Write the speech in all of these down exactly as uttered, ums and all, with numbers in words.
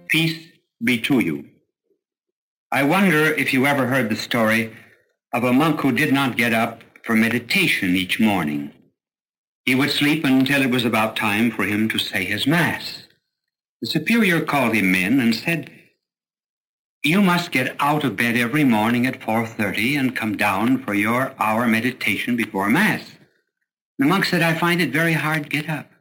Peace be to you. I wonder if you ever heard the story of a monk who did not get up for meditation each morning. He would sleep until it was about time for him to say his Mass. The superior called him in and said, "You must get out of bed every morning at four thirty and come down for your hour meditation before Mass." The monk said, "I find it very hard to get up."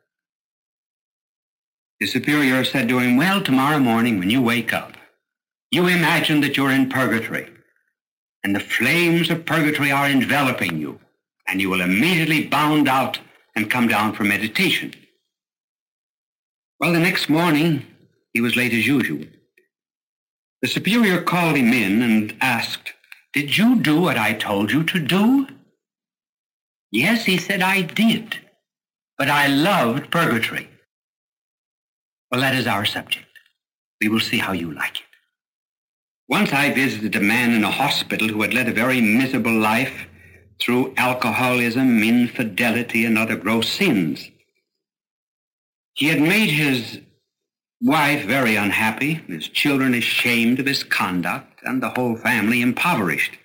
The superior said to him, "Well, tomorrow morning when you wake up, you imagine that you're in purgatory, and the flames of purgatory are enveloping you, and you will immediately bound out and come down for meditation." Well, the next morning, he was late as usual. The superior called him in and asked, "Did you do what I told you to do?" "Yes," he said, "I did, but I loved purgatory." Well, that is our subject. We will see how you like it. Once I visited a man in a hospital who had led a very miserable life through alcoholism, infidelity, and other gross sins. He had made his wife very unhappy, his children ashamed of his conduct, and the whole family impoverished.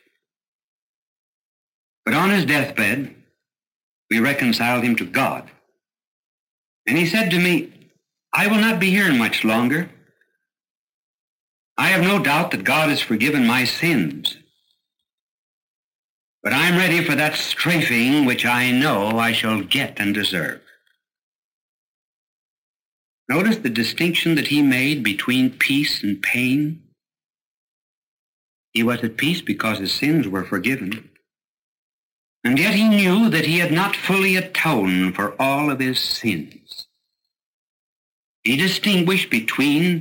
But on his deathbed, we reconciled him to God. And he said to me, "I will not be here much longer. I have no doubt that God has forgiven my sins. But I'm ready for that strafing which I know I shall get and deserve." Notice the distinction that he made between peace and pain. He was at peace because his sins were forgiven. And yet he knew that he had not fully atoned for all of his sins. He distinguished between